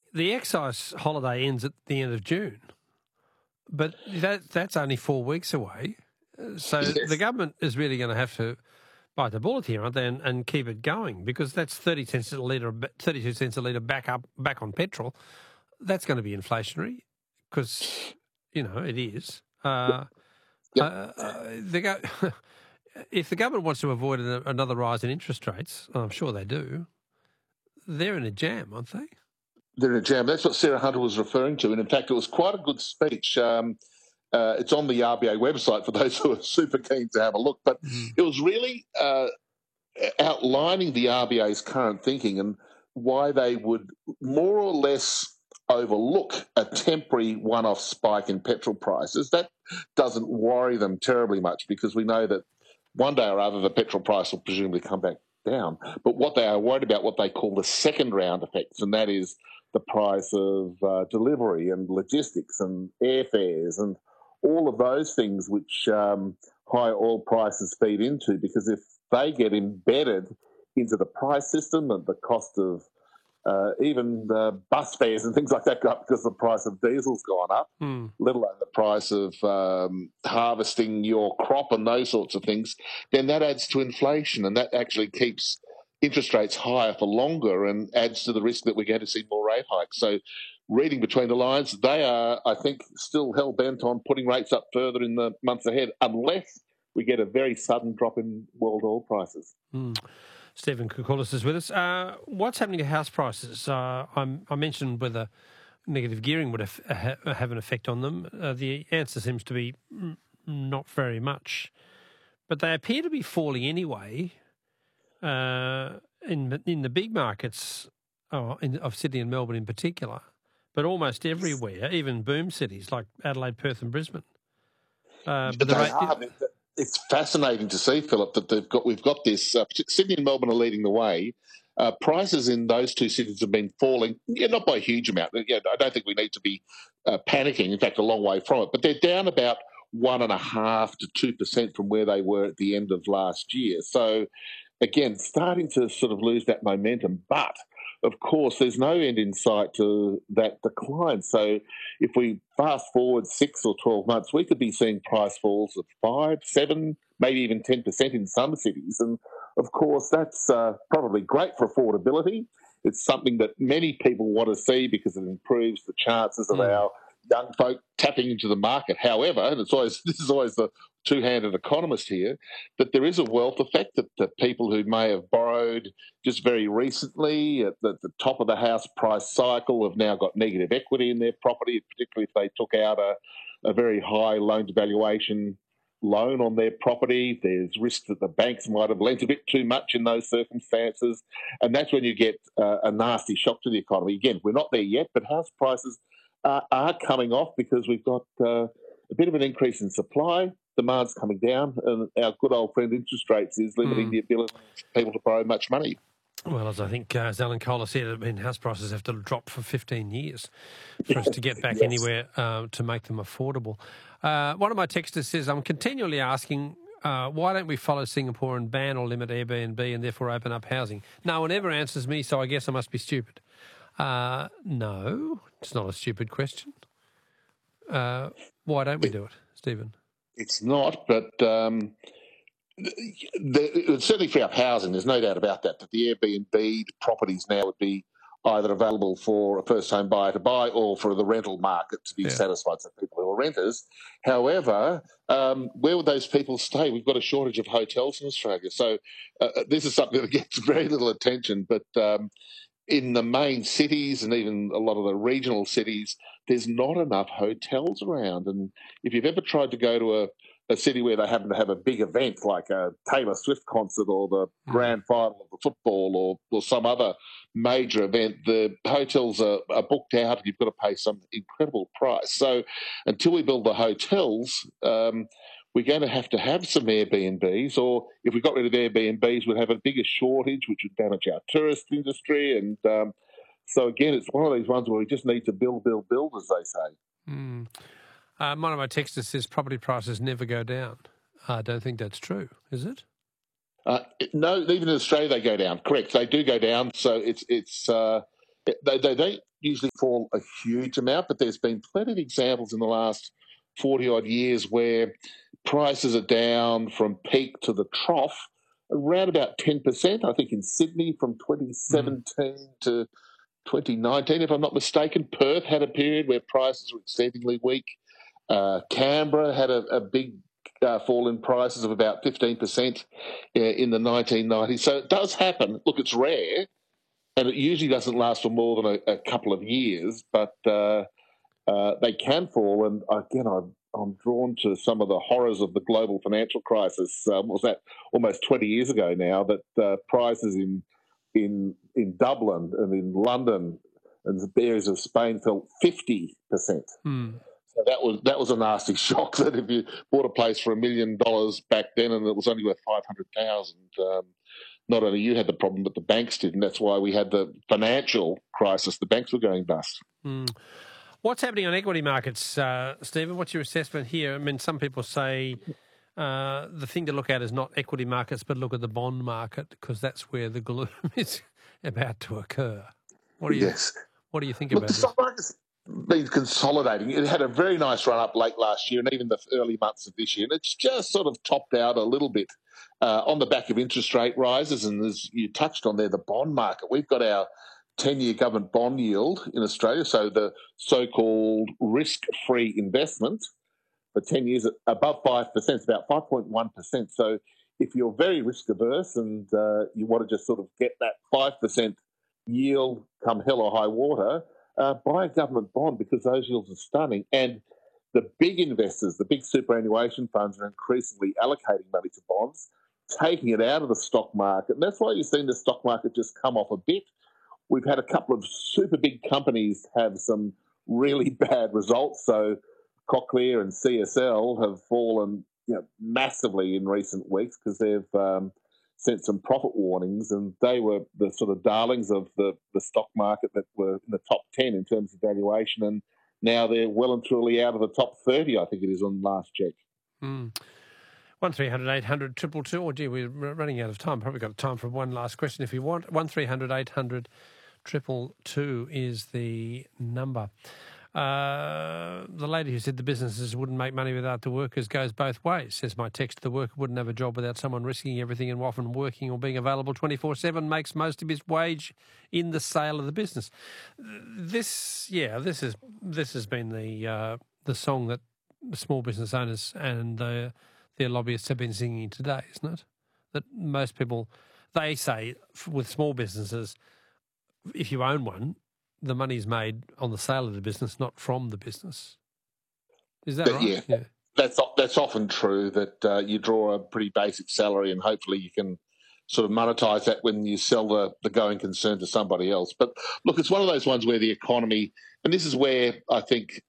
the excise holiday ends at the end of June, but that's only 4 weeks away. So Yes. the government is really going to have to bite the bullet here, aren't they, and keep it going, because that's 30 cents a litre, 32 cents a litre back on petrol. That's going to be inflationary because, it is. If the government wants to avoid another rise in interest rates, and I'm sure they do, they're in a jam, aren't they? They're in a jam. That's what Sarah Hunter was referring to. And in fact, it was quite a good speech. It's on the RBA website for those who are super keen to have a look. But it was really outlining the RBA's current thinking and why they would more or less overlook a temporary one-off spike in petrol prices. That doesn't worry them terribly much because we know that one day or other the petrol price will presumably come back down. But what they are worried about, what they call the second round effects, and that is the price of delivery and logistics and airfares and all of those things which high oil prices feed into, because if they get embedded into the price system and the cost of even bus fares and things like that go up because the price of diesel's gone up, let alone the price of harvesting your crop and those sorts of things, then that adds to inflation, and that actually keeps interest rates higher for longer and adds to the risk that we're going to see more rate hikes. So reading between the lines, they are, I think, still hell-bent on putting rates up further in the months ahead unless we get a very sudden drop in world oil prices. Stephen Koukoulas is with us. What's happening to house prices? I mentioned whether negative gearing would have an effect on them. The answer seems to be not very much. But they appear to be falling anyway in the big markets of Sydney and Melbourne in particular, but almost everywhere, even boom cities like Adelaide, Perth and Brisbane. It's fascinating to see, Philip, that we've got this. Sydney and Melbourne are leading the way. Prices in those two cities have been falling, not by a huge amount. I don't think we need to be panicking. In fact, a long way from it. But they're down about 1.5% to 2% from where they were at the end of last year. So, again, starting to sort of lose that momentum. But of course, there's no end in sight to that decline. So if we fast forward 6 or 12 months, we could be seeing price falls of 5, 7, maybe even 10% in some cities. And of course, that's probably great for affordability. It's something that many people want to see because it improves the chances of our young folk tapping into the market. However, and this is always the two-handed economist here, that there is a wealth effect that people who may have borrowed just very recently at the top of the house price cycle have now got negative equity in their property, particularly if they took out a very high loan-to-valuation loan on their property. There's risk that the banks might have lent a bit too much in those circumstances, and that's when you get a nasty shock to the economy. Again, we're not there yet, but house prices are coming off because we've got a bit of an increase in supply. Demand's coming down, and our good old friend interest rates is limiting the ability of people to borrow much money. Well, as I think as Alan Kohler said, house prices have to drop for 15 years for us to get back anywhere to make them affordable. One of my texters says, I'm continually asking, why don't we follow Singapore and ban or limit Airbnb and therefore open up housing? No one ever answers me, so I guess I must be stupid. No, it's not a stupid question. Why don't we do it, Stephen? It's not, but it's certainly free up housing. There's no doubt about that the Airbnb properties now would be either available for a first-home buyer to buy or for the rental market to be satisfied, so people who are renters. However, where would those people stay? We've got a shortage of hotels in Australia. So this is something that gets very little attention, but in the main cities and even a lot of the regional cities, there's not enough hotels around. And if you've ever tried to go to a city where they happen to have a big event like a Taylor Swift concert or the grand final of the football or some other major event, the hotels are booked out and you've got to pay some incredible price. So until we build the hotels, we're going to have some Airbnbs, or if we got rid of Airbnbs, we'd have a bigger shortage, which would damage our tourist industry. And so, again, it's one of these ones where we just need to build, as they say. One of my texters says property prices never go down. I don't think that's true, is it? No, even in Australia they go down. Correct, they do go down. So they don't usually fall a huge amount, but there's been plenty of examples in the last 40-odd years where prices are down from peak to the trough around about 10%, I think in Sydney from 2017 to 2019, if I'm not mistaken. Perth had a period where prices were exceedingly weak. Canberra had a big fall in prices of about 15% in the 1990s. So it does happen. Look, it's rare, and it usually doesn't last for more than a couple of years, but they can fall. And again, I'm drawn to some of the horrors of the global financial crisis. What was that? Almost 20 years ago now. That prices in Dublin and in London and the areas of Spain fell 50%. So that was a nasty shock. That if you bought a place for $1 million back then and it was only worth 500,000, not only you had the problem, but the banks did, and that's why we had the financial crisis. The banks were going bust. What's happening on equity markets, Stephen? What's your assessment here? I mean, some people say the thing to look at is not equity markets, but look at the bond market because that's where the gloom is about to occur. What do you think about the this? stock market's been consolidating. It had a very nice run up late last year and even the early months of this year, and it's just sort of topped out a little bit on the back of interest rate rises. And as you touched on there, the bond market. We've got our 10-year government bond yield in Australia, so the so-called risk-free investment for 10 years above 5%, it's about 5.1%. So if you're very risk-averse and you want to just sort of get that 5% yield come hell or high water, buy a government bond because those yields are stunning. And the big investors, the big superannuation funds are increasingly allocating money to bonds, taking it out of the stock market. And that's why you've seen the stock market just come off a bit. We've had a couple of super big companies have some really bad results. So Cochlear and CSL have fallen massively in recent weeks because they've sent some profit warnings, and they were the sort of darlings of the stock market that were in the top 10 in terms of valuation, and now they're well and truly out of the top 30, I think it is, on last check. 1300 800 222. Oh, gee, we're running out of time. Probably got time for one last question if you want. 1300 800 222 is the number. The lady who said the businesses wouldn't make money without the workers goes both ways, says my text. The worker wouldn't have a job without someone risking everything, and often working or being available 24/7 makes most of his wage in the sale of the business. This has been the song that the small business owners and their lobbyists have been singing today, isn't it? That most people, they say with small businesses, if you own one, the money's made on the sale of the business, not from the business. Is that right? Yeah. That's often true, that you draw a pretty basic salary and hopefully you can sort of monetize that when you sell the going concern to somebody else. But look, it's one of those ones where the economy, and this is where I think,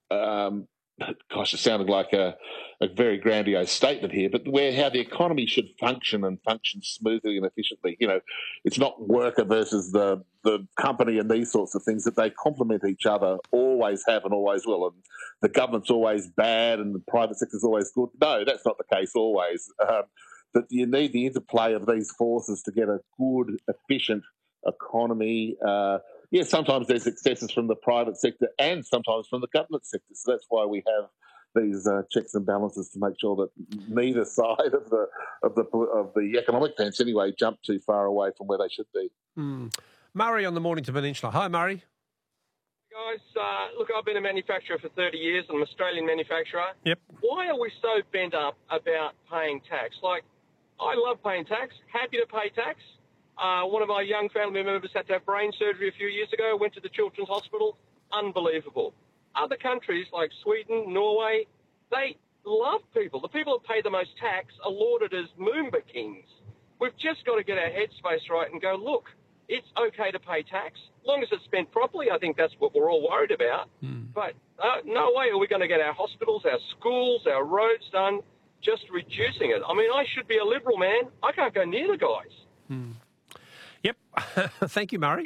it sounded like a very grandiose statement here, but how the economy should function and function smoothly and efficiently. It's not worker versus the company and these sorts of things, that they complement each other, always have and always will. And the government's always bad and the private sector's always good. No, that's not the case always. But you need the interplay of these forces to get a good, efficient economy. Sometimes there's excesses from the private sector and sometimes from the government sector. So that's why we have these checks and balances to make sure that neither side of the economic fence anyway jump too far away from where they should be. Murray on the Mornington Peninsula. Hi, Murray. Guys, look, I've been a manufacturer for 30 years. I'm an Australian manufacturer. Yep. Why are we so bent up about paying tax? Like, I love paying tax, happy to pay tax. One of my young family members had to have brain surgery a few years ago, went to the Children's Hospital. Unbelievable. Other countries like Sweden, Norway, they love people. The people who pay the most tax are lauded as Moomba kings. We've just got to get our headspace right and go, look, it's okay to pay tax. As long as it's spent properly, I think that's what we're all worried about. But no way are we going to get our hospitals, our schools, our roads done just reducing it. I mean, I should be a Liberal man. I can't go near the guys. Yep. Thank you, Murray.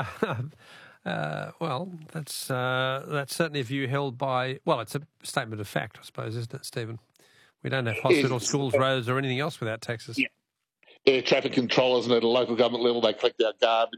Well, that's certainly a view held by, well, it's a statement of fact, I suppose, isn't it, Stephen? We don't have hospitals, schools, roads or anything else without taxes. Yeah. Air traffic controllers and at a local government level, they collect our garbage and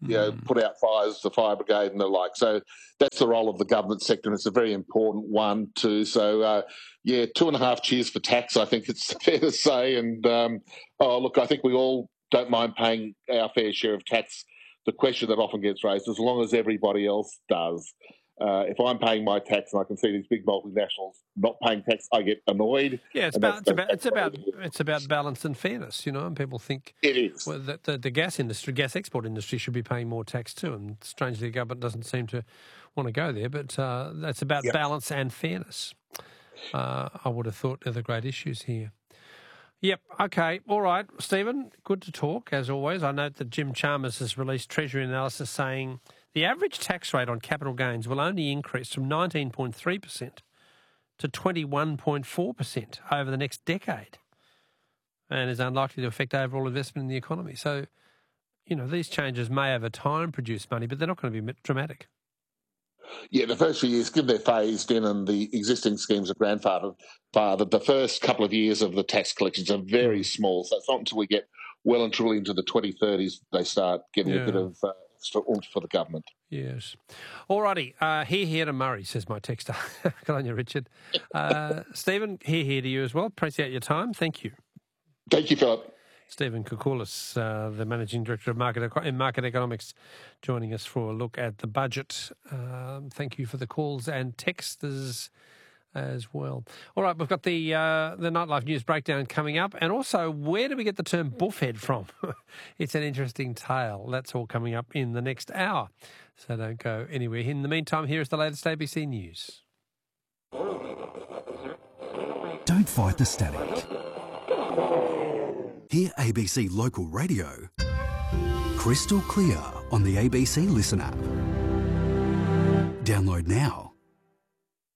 put out fires, the fire brigade and the like. So that's the role of the government sector, and it's a very important one too. So, 2.5 cheers for tax, I think it's fair to say. And, look, I think we all don't mind paying our fair share of tax. The question that often gets raised, as long as everybody else does. If I'm paying my tax and I can see these big multinationals not paying tax, I get annoyed. Yeah, it's about balance and fairness, and people think it is. Well, that the gas export industry should be paying more tax too, and strangely the government doesn't seem to want to go there. But that's about balance and fairness. I would have thought are the great issues here. Yep. Okay. All right, Stephen. Good to talk as always. I note that Jim Chalmers has released Treasury analysis saying the average tax rate on capital gains will only increase from 19.3% to 21.4% over the next decade, and is unlikely to affect overall investment in the economy. So, these changes may over time produce money, but they're not going to be dramatic. Yeah, the first few years, given they're phased in and the existing schemes are grandfathered, the first couple of years of the tax collections are very small. So it's not until we get well and truly into the 2030s they start getting a bit of extra oomph for the government. Yes. All righty. Here to Murray, says my texter. Good on you, Richard. Stephen, here to you as well. Appreciate your time. Thank you. Thank you, Philip. Stephen Koukoulas, the Managing Director of Market Economics, joining us for a look at the budget. Thank you for the calls and texters as well. All right, we've got the Nightlife News Breakdown coming up, and also where do we get the term buffhead from? It's an interesting tale. That's all coming up in the next hour, so don't go anywhere. In the meantime, here is the latest ABC News. Don't fight the static. Hear ABC Local Radio crystal clear on the ABC Listen app. Download now.